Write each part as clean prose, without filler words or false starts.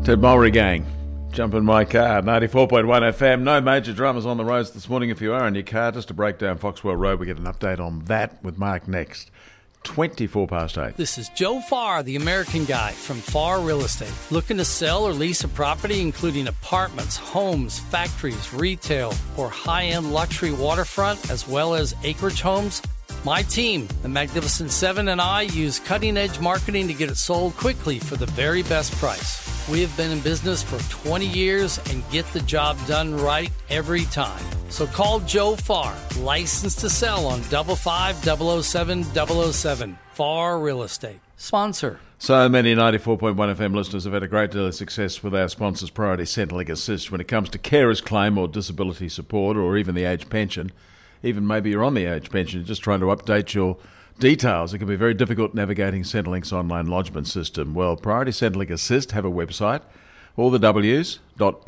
Ted Mulry Gang. Jump in my car, 94.1 FM. No major dramas on the roads this morning. If you are in your car, just to break down Foxwell Road, we get an update on that with Mark next. 24 past 8. This is Joe Farr, the American Guy from Farr Real Estate. Looking to sell or lease a property including apartments, homes, factories, retail, or high-end luxury waterfront, as well as acreage homes? My team, the Magnificent Seven, and I use cutting-edge marketing to get it sold quickly for the very best price. We have been in business for 20 years and get the job done right every time. So call Joe Farr, licensed to sell on 55007-007. Farr Real Estate. Sponsor. So many 94.1 FM listeners have had a great deal of success with our sponsors, Priority Centrelink Assist, when it comes to carer's claim or disability support or even the age pension. Even maybe you're on the age pension, you're just trying to update your details. It can be very difficult navigating Centrelink's online lodgement system. Well, Priority Centrelink Assist have a website, all the W's,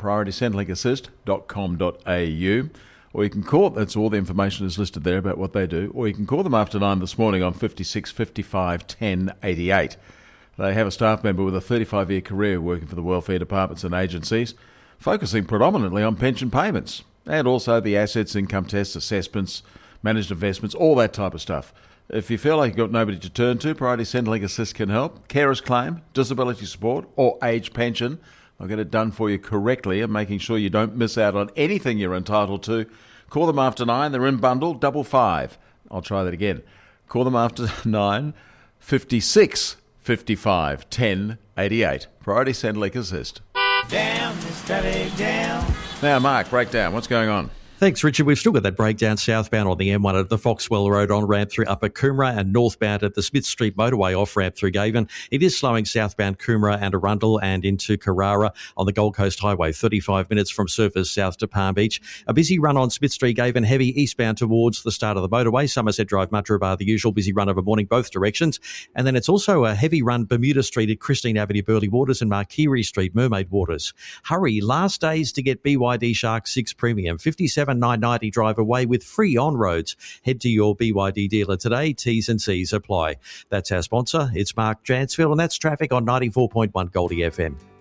.prioritycentrelinkAssist.com.au, or you can call, that's all the information is listed there about what they do, or you can call them after 9 this morning on 56 55 10 88. They have a staff member with a 35-year career working for the welfare departments and agencies, focusing predominantly on pension payments, and also the assets, income tests, assessments, managed investments, all that type of stuff. If you feel like you've got nobody to turn to, Priority Centrelink Assist can help. Carer's claim, disability support, or age pension. They'll get it done for you correctly and making sure you don't miss out on anything you're entitled to. Call them after 9. They're in bundle 55. I'll try that again. Call them after 9, 56 55 10 88. Priority Centrelink Assist. Down, steady down. Now, Mark, breakdown. What's going on? Thanks, Richard. We've still got that breakdown southbound on the M1 at the Foxwell Road on-ramp through Upper Coomera and northbound at the Smith Street motorway off-ramp through Gaven. It is slowing southbound Coomera and Arundel and into Carrara on the Gold Coast Highway, 35 minutes from Surfers south to Palm Beach. A busy run on Smith Street Gaven, heavy eastbound towards the start of the motorway. Somerset Drive, Mudgeeraba, the usual busy run of a morning both directions. And then it's also a heavy run Bermuda Street at Christine Avenue, Burleigh Waters, and Marquerie Street, Mermaid Waters. Hurry, last days to get BYD Shark 6 Premium, 57,990 drive away with free on-roads. Head to your BYD dealer today. T's and C's apply. That's our sponsor. It's Mark Jansfield, and that's traffic on 94.1 Goldie FM.